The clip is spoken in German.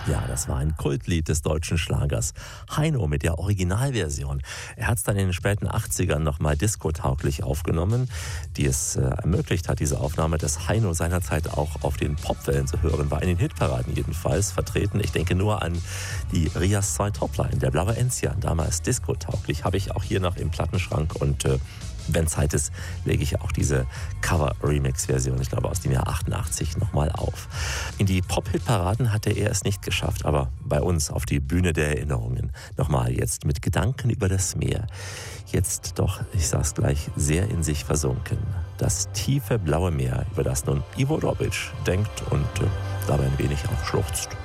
Ja, das war ein Kultlied des deutschen Schlagers. Heino mit der Originalversion. Er hat es dann in den späten 80ern nochmal diskotauglich aufgenommen, die es ermöglicht hat, diese Aufnahme, dass Heino seinerzeit auch auf den Popwellen zu hören war, in den Hitparaden jedenfalls vertreten. Ich denke nur an die Rias 2 Topline, der blaue Enzian, damals diskotauglich, habe ich auch hier noch im Plattenschrank und wenn Zeit ist, lege ich auch diese Cover-Remix-Version, ich glaube aus dem Jahr 88, nochmal auf. In die Pop-Hit-Paraden hatte er es nicht geschafft, aber bei uns auf die Bühne der Erinnerungen. Nochmal jetzt mit Gedanken über das Meer. Jetzt doch, ich sag's gleich, sehr in sich versunken. Das tiefe blaue Meer, über das nun Ivo Drobic denkt und dabei ein wenig auch schluchzt.